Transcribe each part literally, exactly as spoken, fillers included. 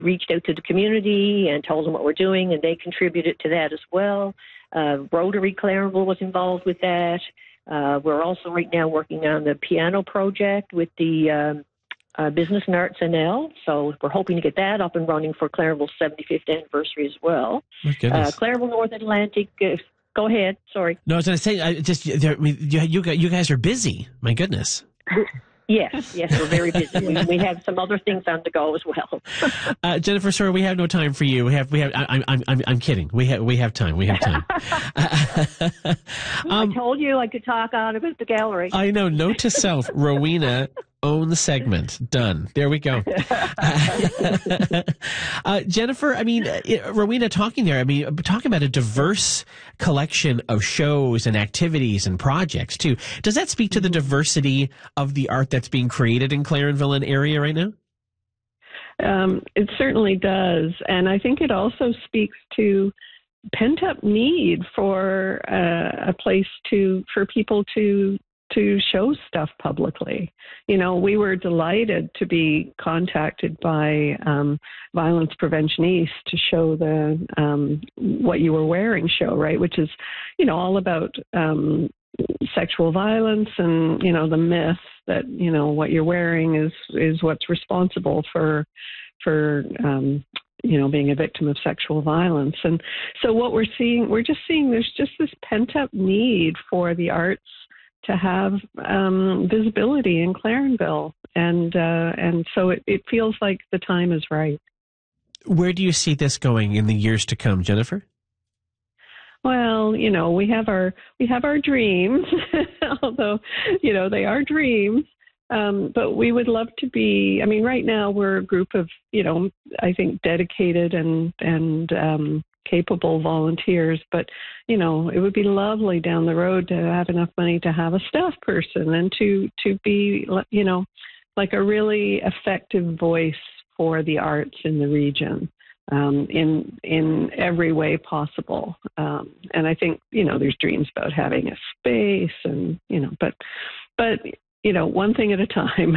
reached out to the community and told them what we're doing, and they contributed to that as well. Uh, Rotary Clarenville was involved with that. Uh, we're also right now working on the piano project with the um, uh, Business and Arts N L, so we're hoping to get that up and running for Clarenville's seventy-fifth anniversary as well. My goodness. Uh, Clarenville North Atlantic, uh, go ahead, sorry. No, I was going to say, I just I mean, you, you, you guys are busy. My goodness. Yes, yes, we're very busy. we, we have some other things on the go as well. uh, Jennifer, sorry, we have no time for you. We have, we have. I, I'm, I'm, I'm kidding. We have, we have time. We have time. um, I told you I could talk on about the gallery. I know. Note to self: Rowena, own the segment. Done. There we go. uh, Jennifer, I mean, it, Rowena, talking there. I mean, talking about a diverse collection of shows and activities and projects too. Does that speak to the diversity of the art that's being created in Clarenville and area right now? Um, it certainly does. And I think it also speaks to pent-up need for uh, a place to for people to to show stuff publicly. You know, we were delighted to be contacted by um, Violence Prevention East to show the um, What You Were Wearing show, right, which is, you know, all about um, sexual violence and, you know, the myth that, you know, what you're wearing is is what's responsible for for um, you know, being a victim of sexual violence. And so what we're seeing, we're just seeing there's just this pent-up need for the arts to have um, visibility in Clarenville. And uh, and so it, it feels like the time is right. Where do you see this going in the years to come, Jennifer? Well, you know, we have our we have our dreams, although, you know, they are dreams. Um, but we would love to be, I mean, right now we're a group of, you know, I think dedicated and, and um, capable volunteers. But, you know, it would be lovely down the road to have enough money to have a staff person and to, to be, you know, like a really effective voice for the arts in the region. Um, in in every way possible. Um, and I think, you know, there's dreams about having a space and, you know, but, but you know, one thing at a time.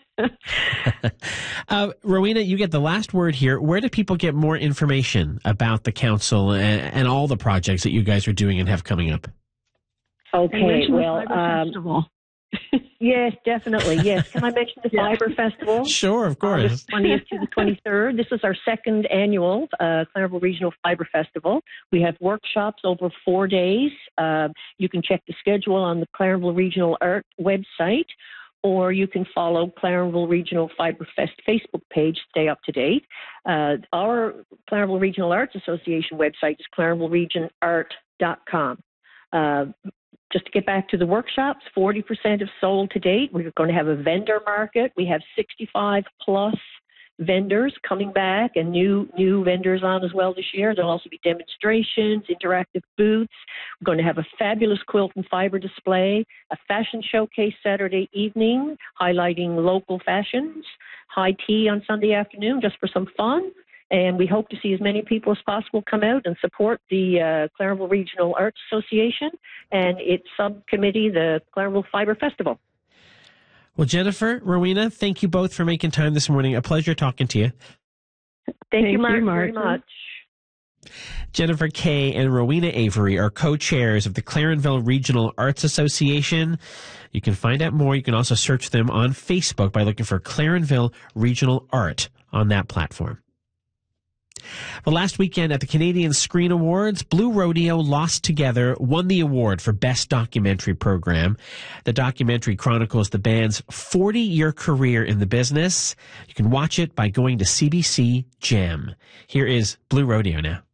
uh, Rowena, you get the last word here. Where do people get more information about the council and, and all the projects that you guys are doing and have coming up? Okay, well, um, Festival. Yes, definitely. Yes. Can I mention the yeah. Fiber Festival? Sure, of course. August twentieth to the twenty-third. This is our second annual uh, Clarenville Regional Fiber Festival. We have workshops over four days. Uh, you can check the schedule on the Clarenville Regional Art website, or you can follow Clarenville Regional Fiber Fest Facebook page to stay up to date. Uh, our Clarenville Regional Arts Association website is clarenville region art dot com. Uh, Just to get back to the workshops, forty percent have sold to date. We're going to have a vendor market. We have sixty-five plus vendors coming back and new new vendors on as well this year. There'll also be demonstrations, interactive booths. We're going to have a fabulous quilt and fiber display, a fashion showcase Saturday evening highlighting local fashions, high tea on Sunday afternoon just for some fun. And we hope to see as many people as possible come out and support the uh, Clarenville Regional Arts Association and its subcommittee, the Clarenville Fiber Festival. Well, Jennifer, Rowena, thank you both for making time this morning. A pleasure talking to you. Thank, thank you, Mark, you, very much. Jennifer Kay and Rowena Avery are co-chairs of the Clarenville Regional Arts Association. You can find out more. You can also search them on Facebook by looking for Clarenville Regional Art on that platform. Well, last weekend at the Canadian Screen Awards, Blue Rodeo Lost Together won the award for Best Documentary Program. The documentary chronicles the band's forty-year career in the business. You can watch it by going to C B C Gem. Here is Blue Rodeo now.